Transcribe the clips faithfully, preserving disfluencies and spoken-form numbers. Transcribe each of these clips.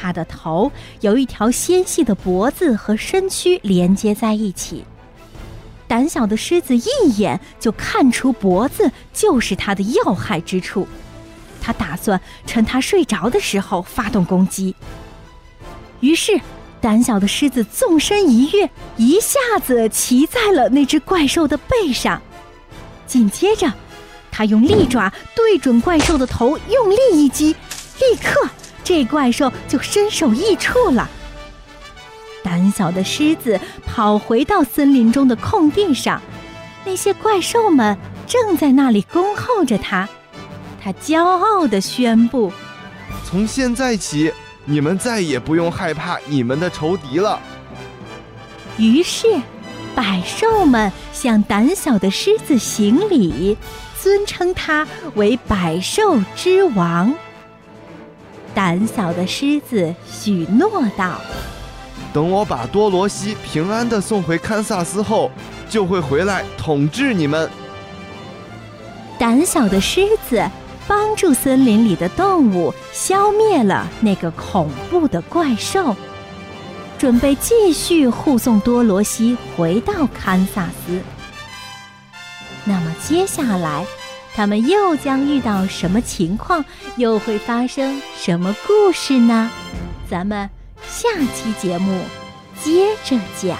它的头有一条纤细的脖子和身躯连接在一起。胆小的狮子一眼就看出脖子就是它的要害之处，它打算趁它睡着的时候发动攻击。于是胆小的狮子纵身一跃，一下子骑在了那只怪兽的背上。紧接着它用利爪对准怪兽的头用力一击，立刻这怪兽就身首异处了。胆小的狮子跑回到森林中的空地上，那些怪兽们正在那里恭候着它。它骄傲地宣布： 从现在起，你们再也不用害怕你们的仇敌了。 于是百兽们向胆小的狮子行礼，尊称它为百兽之王。胆小的狮子许诺道： 等我把多罗西平安地送回堪萨斯后，就会回来统治你们。 胆小的狮子帮助森林里的动物消灭了那个恐怖的怪兽，准备继续护送多罗西回到堪萨斯。那么接下来他们又将遇到什么情况，又会发生什么故事呢？咱们下期节目接着讲。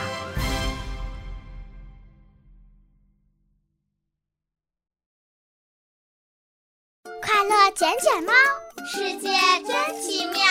快乐捡捡猫，世界真奇妙。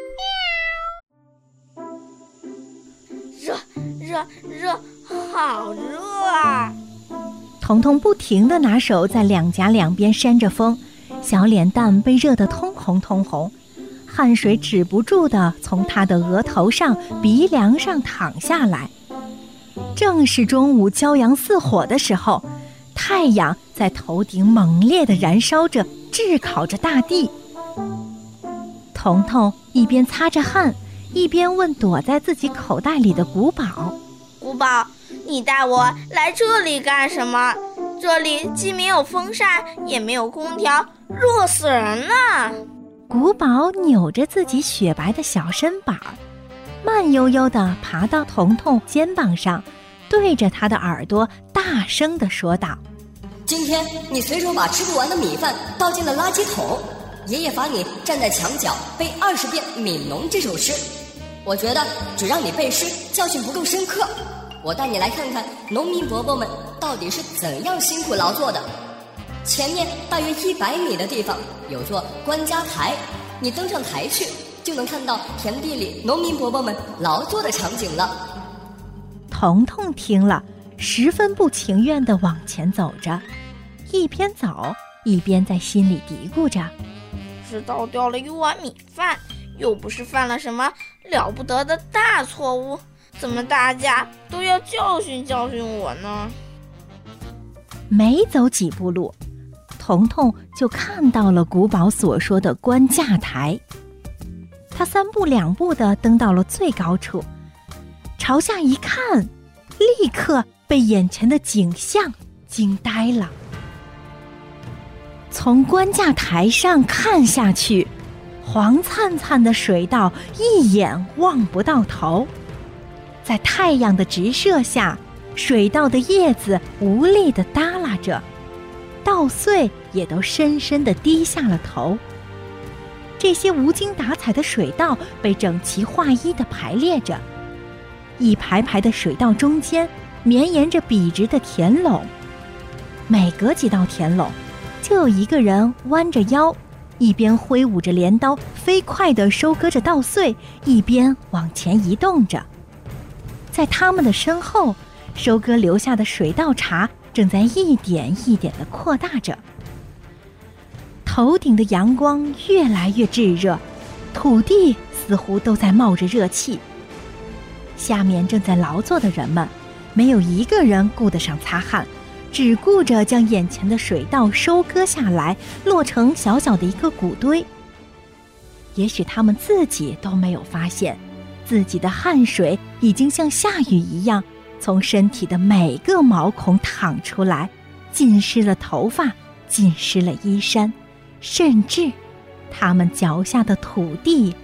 热热热，好热啊！ 彤彤不停地拿手在两颊两边扇着风，小脸蛋被热得通红通红，汗水止不住地从他的额头上、鼻梁上淌下来。正是中午骄阳似火的时候，太阳在头顶猛烈地燃烧着，炙烤着大地。彤彤一边擦着汗，一边问躲在自己口袋里的古堡： 古堡，你带我来这里干什么？这里既没有风扇，也没有空调，热死人了。 古堡扭着自己雪白的小身板，慢悠悠地爬到彤彤肩膀上，对着他的耳朵大声地说道： 今天你随手把吃不完的米饭倒进了垃圾桶，爷爷罚你站在墙角背二十遍《悯农》这首诗。我觉得只让你背诗，教训不够深刻。我带你来看看农民伯伯们到底是怎样辛苦劳作的。前面大约一百米的地方有座官家台，你登上台去，就能看到田地里农民伯伯们劳作的场景了。 彤彤听了，十分不情愿地往前走着，一边走一边在心里嘀咕着： 是倒掉了一碗米饭，又不是犯了什么了不得的大错误，怎么大家都要教训教训我呢？ 没走几步路，彤彤就看到了古堡所说的官架台。他三步两步地登到了最高处，朝下一看，立刻被眼前的景象惊呆了。从官架台上看下去，黄灿灿的水稻一眼望不到头，在太阳的直射下，水稻的叶子无力地耷拉着，稻穗也都深深地低下了头。这些无精打采的水稻被整齐划一地排列着，一排排的水稻中间绵延着笔直的田垄，每隔几道田垄就有一个人弯着腰，一边挥舞着镰刀飞快地收割着稻穗，一边往前移动着。在他们的身后，收割留下的水稻茬正在一点一点地扩大着。头顶的阳光越来越炙热，土地似乎都在冒着热气。下面正在劳作的人们，没有一个人顾得上擦汗，只顾着将眼前的水稻收割下来，落成小小的一个谷堆。也许他们自己都没有发现，自己的汗水已经像下雨一样从身体的每个毛孔淌出来，浸湿了头发，浸湿了衣衫，甚至他们脚下的土地